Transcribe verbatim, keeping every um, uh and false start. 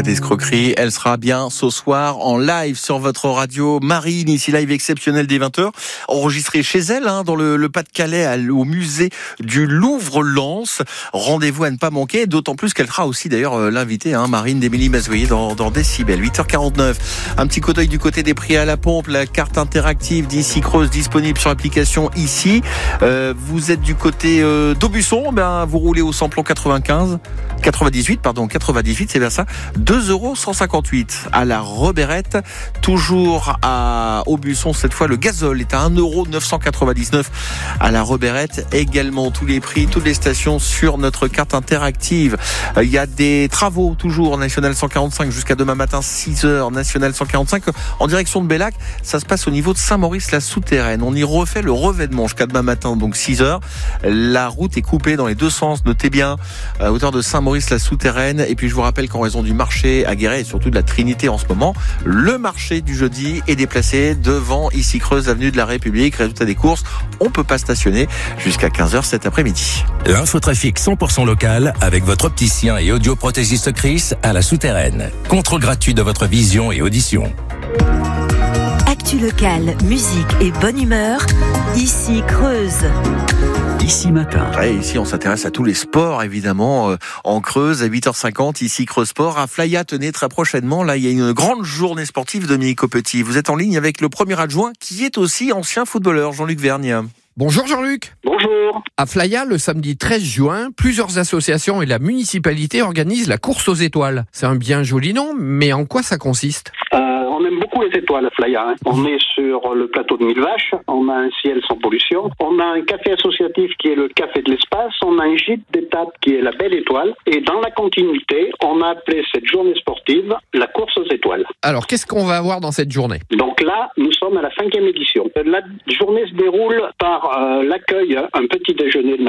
pas d'escroquerie. Elle sera bien ce soir en live sur votre radio. Marine, ici live exceptionnel dès vingt heures, enregistrée chez elle, hein, dans le, le Pas-de-Calais, au musée du Louvre-Lens. Rendez-vous à ne pas manquer, d'autant plus qu'elle sera aussi d'ailleurs euh, l'invitée, hein, Marine d'Émilie Mazoyer dans, dans Décibel. huit heures quarante-neuf. Un petit coup d'œil du côté des prix à la pompe. La carte interactive d'Ici Creuse disponible sur l'application Ici. Euh, vous êtes du côté euh, d'Aubusson, ben vous roulez au samplon quatre-vingt-quinze, quatre-vingt-dix-huit, pardon, quatre-vingt-dix-huit, c'est bien ça. deux euros cent cinquante-huit à la Reberette. Toujours à Aubusson, cette fois, le gazole est à un euro neuf cent quatre-vingt-dix-neuf à la Reberette. Également, tous les prix, toutes les stations sur notre carte interactive. Il y a des travaux, toujours, National cent quarante-cinq jusqu'à demain matin, six heures, National cent quarante-cinq, en direction de Bellac. Ça se passe au niveau de Saint-Maurice-la-Souterraine. On y refait le revêtement jusqu'à demain matin, donc six heures. La route est coupée dans les deux sens, notez bien, à hauteur de Saint-Maurice-la-Souterraine. Et puis je vous rappelle qu'en raison du marché à Guéret et surtout de la Trinité en ce moment, le marché du jeudi est déplacé devant Ici Creuse, avenue de la République. Résultat des courses, on peut pas stationner jusqu'à quinze heures cet après-midi. L'infotrafic cent pour cent local avec votre opticien et audioprothésiste Chris à la Souterraine. Contrôle gratuit de votre vision et audition. Actu local, musique et bonne humeur, Ici Creuse. Ici matin. Et ici, on s'intéresse à tous les sports, évidemment, euh, en Creuse, à huit heures cinquante, ici Creuse Sport. À Flaya, tenez, très prochainement, là, il y a une grande journée sportive, Dominique Aupetit. Vous êtes en ligne avec le premier adjoint, qui est aussi ancien footballeur, Jean-Luc Vergne. Bonjour Jean-Luc. Bonjour. À Flaya, le samedi treize juin, plusieurs associations et la municipalité organisent la course aux étoiles. C'est un bien joli nom, mais en quoi ça consiste ? euh, On aime beaucoup les étoiles à Flaya. Hein. On est sur le plateau de Mille Vaches, on a un ciel sans pollution, on a un café associatif qui est le Café de l'Espace, on a un gîte d'étape qui est la Belle Étoile, et dans la continuité, on a appelé cette journée sportive la course aux étoiles. Alors, qu'est-ce qu'on va avoir dans cette journée ? Donc là, nous sommes à la cinquième édition. La journée se déroule par euh, l'accueil, un petit déjeuner de